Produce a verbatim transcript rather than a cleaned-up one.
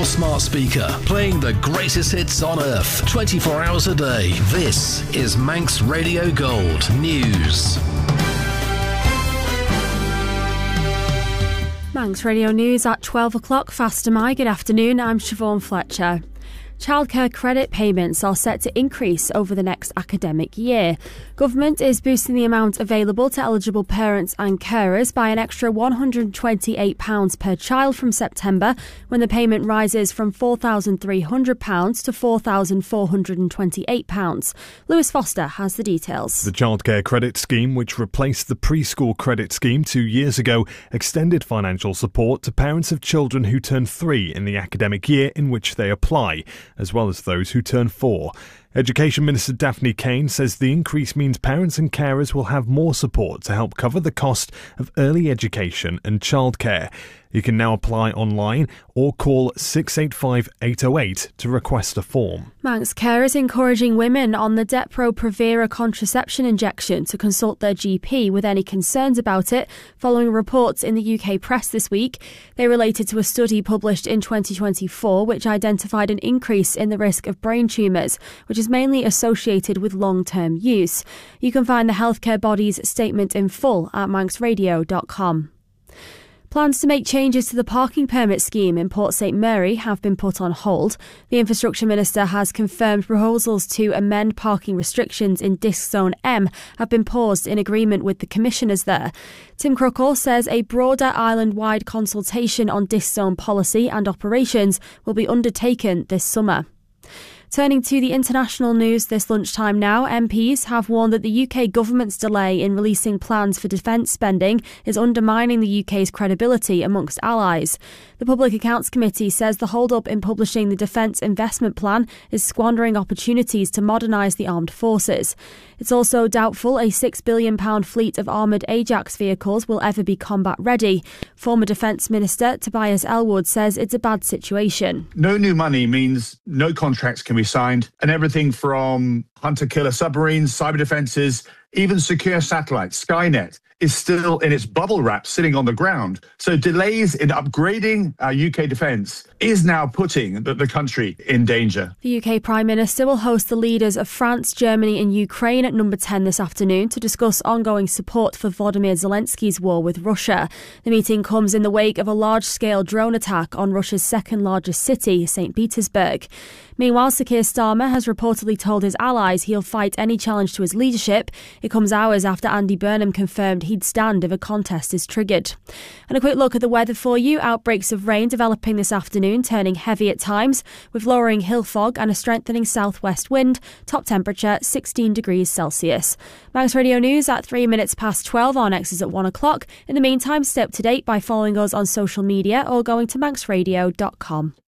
smart speaker, playing the greatest hits on earth, twenty-four hours a day. This is Manx Radio Gold News. Manx Radio News at twelve o'clock. Faster my. Good afternoon, I'm Siobhan Fletcher. Childcare credit payments are set to increase over the next academic year. Government is boosting the amount available to eligible parents and carers by an extra one hundred twenty-eight pounds per child from September, when the payment rises from four thousand three hundred pounds to four thousand four hundred twenty-eight pounds. Lewis Foster has the details. The Childcare Credit Scheme, which replaced the preschool credit scheme two years ago, extended financial support to parents of children who turn three in the academic year in which they apply, as well as those who turn four. Education Minister Daphne Kane says the increase means parents and carers will have more support to help cover the cost of early education and childcare. You can now apply online or call six eight five, eight oh eight to request a form. Manx Care is encouraging women on the Depo-Provera contraception injection to consult their G P with any concerns about it, following reports in the U K press this week. They related to a study published in twenty twenty-four which identified an increase in the risk of brain tumours, which is mainly associated with long-term use. You can find the healthcare body's statement in full at manx radio dot com. Plans to make changes to the parking permit scheme in Port St Mary have been put on hold. The Infrastructure Minister has confirmed proposals to amend parking restrictions in Disc Zone M have been paused in agreement with the commissioners there. Tim Crookall says a broader island-wide consultation on Disc Zone policy and operations will be undertaken this summer. Turning to the international news this lunchtime now, M Ps have warned that the U K government's delay in releasing plans for defence spending is undermining the U K's credibility amongst allies. The Public Accounts Committee says the hold-up in publishing the Defence Investment Plan is squandering opportunities to modernise the armed forces. It's also doubtful a six billion pounds fleet of armoured Ajax vehicles will ever be combat-ready. Former Defence Minister Tobias Ellwood says it's a bad situation. No new money means no contracts can be signed, and everything from hunter-killer submarines, cyber defences, even secure satellites, Skynet, is still in its bubble wrap sitting on the ground. So delays in upgrading our U K defence is now putting the, the country in danger. The U K Prime Minister will host the leaders of France, Germany and Ukraine at number ten this afternoon to discuss ongoing support for Volodymyr Zelensky's war with Russia. The meeting comes in the wake of a large-scale drone attack on Russia's second-largest city, Saint Petersburg. Meanwhile, Sir Keir Starmer has reportedly told his allies he'll fight any challenge to his leadership. It comes hours after Andy Burnham confirmed he'd stand if a contest is triggered. And a quick look at the weather for you. Outbreaks of rain developing this afternoon, turning heavy at times, with lowering hill fog and a strengthening southwest wind. Top temperature sixteen degrees Celsius. Manx Radio News at three minutes past twelve. Our next is at one o'clock. In the meantime, stay up to date by following us on social media or going to manx radio dot com.